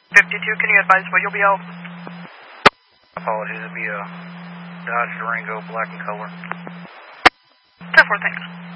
52, can you advise what you'll be out? Apologies, it'll be a Dodge Durango, black in color. 10-4, thanks.